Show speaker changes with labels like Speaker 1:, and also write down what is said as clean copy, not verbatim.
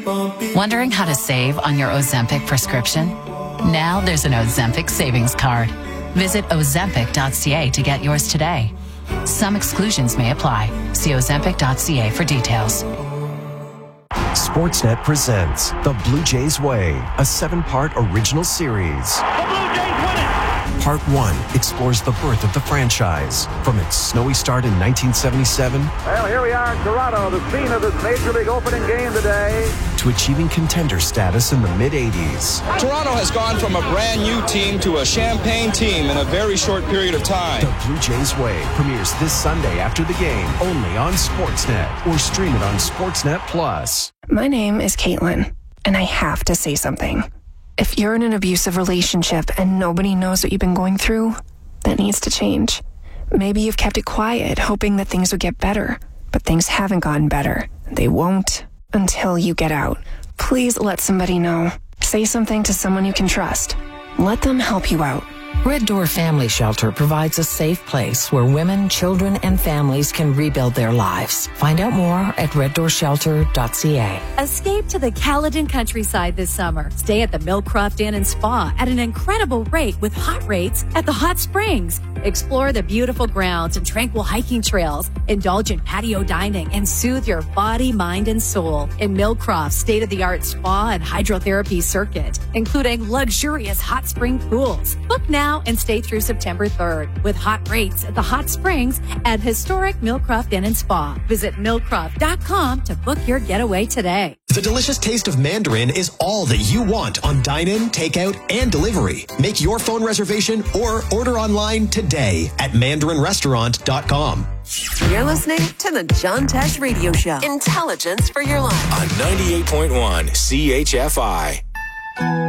Speaker 1: Wondering how to save on your Ozempic prescription? Now there's an Ozempic savings card. Visit Ozempic.ca to get yours today. Some exclusions may apply. See Ozempic.ca for details.
Speaker 2: Sportsnet presents The Blue Jays Way, a 7-part original series.
Speaker 3: The Blue Jays win it!
Speaker 2: Part 1 explores the birth of the franchise, from its snowy start in 1977
Speaker 4: Well, here we are in Toronto, the scene of this Major League opening game today,
Speaker 2: to achieving contender status in the mid-'80s.
Speaker 5: Toronto has gone from a brand new team to a champagne team in a very short period of time.
Speaker 2: The Blue Jays Way premieres this Sunday after the game, only on Sportsnet, or stream it on Sportsnet Plus.
Speaker 6: My name is Caitlin, and I have to say something. If you're in an abusive relationship and nobody knows what you've been going through, that needs to change. Maybe you've kept it quiet, hoping that things would get better, but things haven't gotten better. They won't until you get out. Please let somebody know. Say something to someone you can trust. Let them help you out.
Speaker 7: Red Door Family Shelter provides a safe place where women, children, and families can rebuild their lives. Find out more at reddoorshelter.ca.
Speaker 8: Escape to the Caledon countryside this summer. Stay at the Millcroft Inn and Spa at an incredible rate with hot rates at the hot springs. Explore the beautiful grounds and tranquil hiking trails. Indulge in patio dining and soothe your body, mind, and soul in Millcroft's state-of-the-art spa and hydrotherapy circuit, including luxurious hot spring pools. Book now and stay through September 3rd with hot rates at the hot springs at historic Millcroft Inn and Spa. Visit millcroft.com to book your getaway today.
Speaker 9: The delicious taste of Mandarin is all that you want on dine-in, takeout, and delivery. Make your phone reservation or order online today at mandarinrestaurant.com.
Speaker 10: You're listening to the John Tesh Radio Show. Intelligence for your life.
Speaker 11: On 98.1 CHFI.